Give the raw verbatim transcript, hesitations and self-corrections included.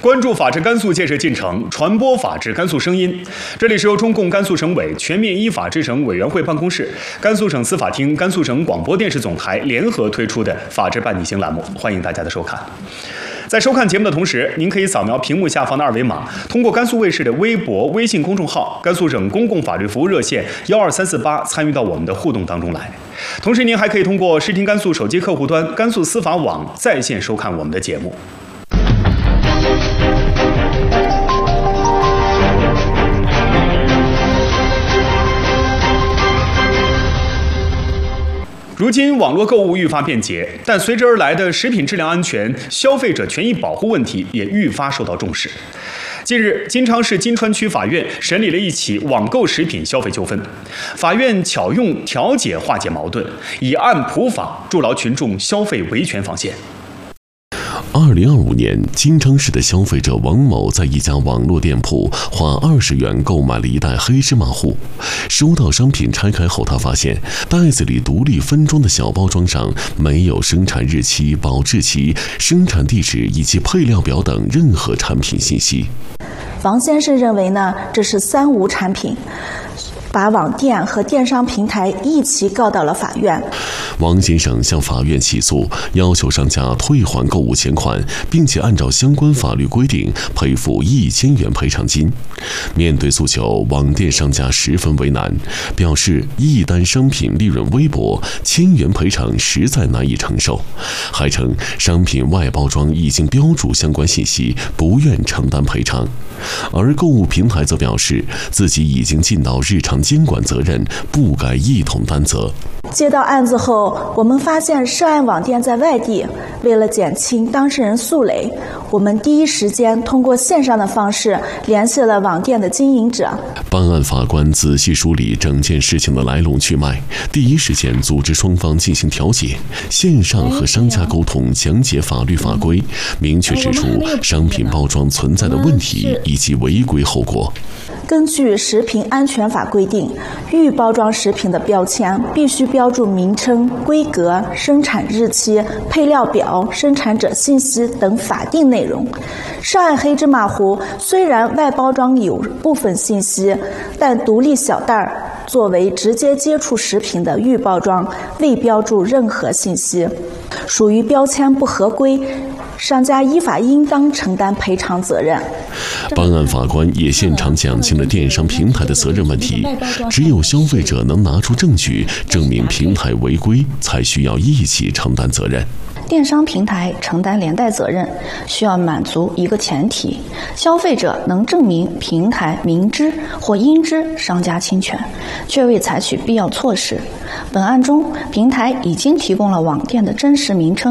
关注法治甘肃建设进程，传播法治甘肃声音。这里是由中共甘肃省委全面依法治省委员会办公室、甘肃省司法厅、甘肃省广播电视总台联合推出的法治伴你行栏目，欢迎大家的收看。在收看节目的同时，您可以扫描屏幕下方的二维码，通过甘肃卫视的微博、微信公众号、甘肃省公共法律服务热线幺二三四八参与到我们的互动当中来。同时，您还可以通过视听甘肃手机客户端、甘肃司法网在线收看我们的节目。如今网络购物愈发便捷，但随之而来的食品质量安全、消费者权益保护问题也愈发受到重视。近日，金昌市金川区法院审理了一起网购食品消费纠纷，法院巧用调解化解矛盾，以案普法筑牢群众消费维权防线。 二零二五年，金昌市的消费者王某在一家网络店铺花二十元购买了一袋黑芝麻糊。收到商品拆开后，他发现袋子里独立分装的小包装上没有生产日期、保质期、生产地址以及配料表等任何产品信息。 王先生认为呢，这是三无产品，把网店和电商平台一起告到了法院。 王先生向法院起诉，要求商家退还购物钱款，并且按照相关法律规定赔付一千元赔偿金。面对诉求，网店商家十分为难，表示一单商品利润微薄，千元赔偿实在难以承受，还称商品外包装已经标注相关信息，不愿承担赔偿。而购物平台则表示自己已经尽到日常监管责任，不该一同担责。 接到案子后，我们发现涉案网店在外地，为了减轻当事人诉累，我们第一时间通过线上的方式联系了网店的经营者。 办案法官仔细梳理整件事情的来龙去脉，第一时间组织双方进行调解，线上和商家沟通，讲解法律法规，明确指出商品包装存在的问题以及违规后果。 根据食品安全法规定，预包装食品的标签必须标注名称、规格、生产日期、配料表、生产者信息等法定内容。涉案黑芝麻糊虽然外包装有部分信息，但独立小袋儿作为直接接触食品的预包装，未标注任何信息，属于标签不合规，商家依法应当承担赔偿责任。 办案法官也现场讲清了电商平台的责任问题，只有消费者能拿出证据证明平台违规，才需要一起承担责任。 电商平台承担连带责任，需要满足一个前提：消费者能证明平台明知或应知商家侵权，却未采取必要措施。本案中，平台已经提供了网店的真实名称